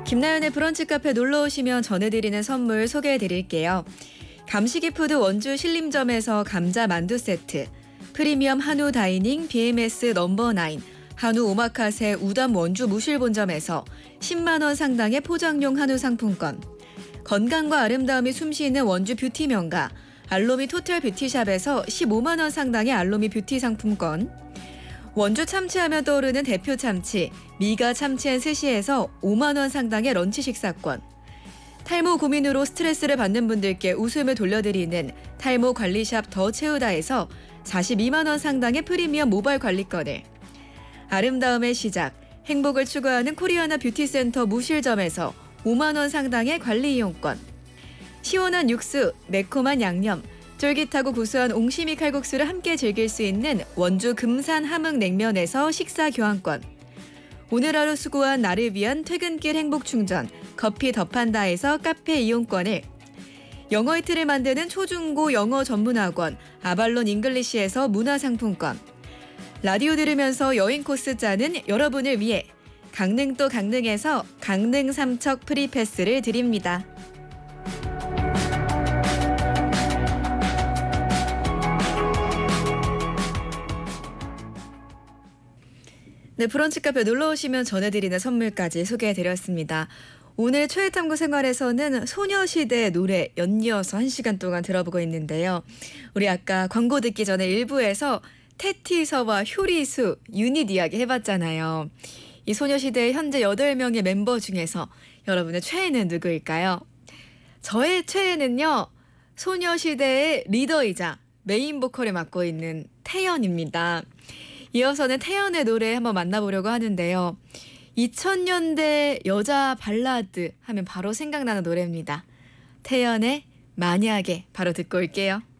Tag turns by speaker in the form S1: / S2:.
S1: 김나연의 브런치 카페 놀러 오시면 전해드리는 선물 소개해드릴게요. 감시기푸드 원주 신림점에서 감자 만두 세트, 프리미엄 한우 다이닝 BMS 넘버9, 한우 오마카세 우담 원주 무실본점에서 10만 원 상당의 포장용 한우 상품권, 건강과 아름다움이 숨쉬는 원주 뷰티 명가 알로미 토탈 뷰티샵에서 15만 원 상당의 알로미 뷰티 상품권, 원주 참치하면 떠오르는 대표 참치 미가 참치앤스시에서 5만 원 상당의 런치 식사권, 탈모 고민으로 스트레스를 받는 분들께 웃음을 돌려드리는 탈모 관리샵 더 채우다에서 42만 원 상당의 프리미엄 모바일 관리권을, 아름다움의 시작 행복을 추구하는 코리아나 뷰티센터 무실점에서 5만 원 상당의 관리 이용권, 시원한 육수 매콤한 양념 쫄깃하고 구수한 옹심이 칼국수를 함께 즐길 수 있는 원주 금산 함흥냉면에서 식사 교환권, 오늘 하루 수고한 나를 위한 퇴근길 행복충전 커피 더판다에서 카페 이용권을, 영어 이틀을 만드는 초중고 영어 전문학원 아발론 잉글리시에서 문화상품권, 라디오 들으면서 여행 코스 짜는 여러분을 위해 강릉도 강릉에서 강릉 삼척 프리패스를 드립니다. 네, 브런치 카페 놀러 오시면 전해드리는 선물까지 소개해드렸습니다. 오늘 최애탐구 생활에서는 소녀시대의 노래 연이어서 1시간 동안 들어보고 있는데요. 우리 아까 광고 듣기 전에 일부에서 테티서와 효리수 유닛 이야기 해봤잖아요. 이 소녀시대의 현재 8명의 멤버 중에서 여러분의 최애는 누구일까요? 저의 최애는요, 소녀시대의 리더이자 메인 보컬을 맡고 있는 태연입니다. 이어서는 태연의 노래 한번 만나보려고 하는데요. 2000년대 여자 발라드 하면 바로 생각나는 노래입니다. 태연의 만약에 바로 듣고 올게요.